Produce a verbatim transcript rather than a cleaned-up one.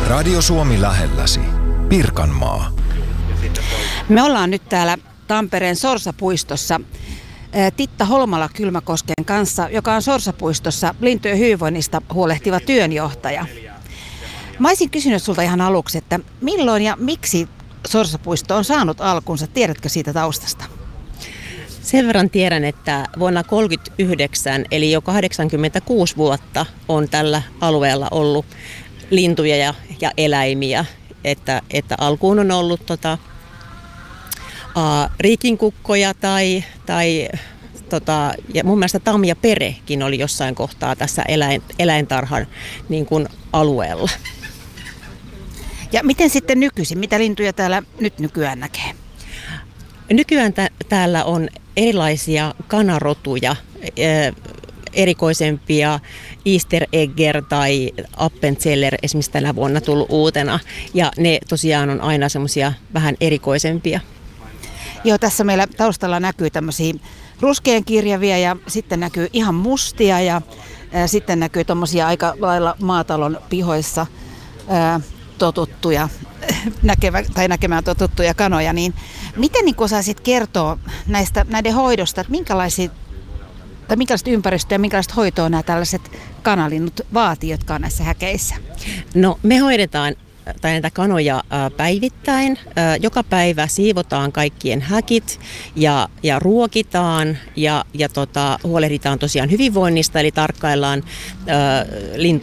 Radio Suomi lähelläsi. Pirkanmaa. Me ollaan nyt täällä Tampereen Sorsapuistossa Titta Holmala-Kylmäkosken kanssa, joka on Sorsapuistossa lintujen hyvinvoinnista huolehtiva työnjohtaja. Mä olisin kysynyt sulta ihan aluksi, että milloin ja miksi Sorsapuisto on saanut alkunsa? Tiedätkö siitä taustasta? Sen verran tiedän, että vuonna tuhatyhdeksänsataakolmekymmentäyhdeksän, eli jo kahdeksankymmentäkuusi vuotta, on tällä alueella ollut lintuja ja, ja eläimiä. Että, että alkuun on ollut tota, aa, riikinkukkoja tai, tai tota, ja mun mielestä tam ja perekin oli jossain kohtaa tässä eläin, eläintarhan niin kuin alueella. Ja miten sitten nykyisin? Mitä lintuja täällä nyt nykyään näkee? Nykyään tä- täällä on erilaisia kanarotuja, e- erikoisempia, Easter Egger tai Appenzeller esimerkiksi tänä vuonna tullut uutena, ja ne tosiaan on aina semmoisia vähän erikoisempia. Joo, tässä meillä taustalla näkyy tämmöisiä ruskeankirjavia ja sitten näkyy ihan mustia ja ää, sitten näkyy tommosia aika lailla maatalon pihoissa ää, totuttuja, näkevä, tai näkemään totuttuja kanoja, niin miten niin osaisit kertoa näistä, näiden hoidosta, että minkälaisia, tai minkälaista ympäristöä ja minkälaista hoitoa nämä tällaiset kanalinnut vaatii, jotka on näissä häkeissä? No me hoidetaan tai näitä kanoja päivittäin. Joka päivä siivotaan kaikkien häkit ja, ja ruokitaan ja, ja tota, huolehditaan tosiaan hyvinvoinnista, eli tarkkaillaan ä, lintu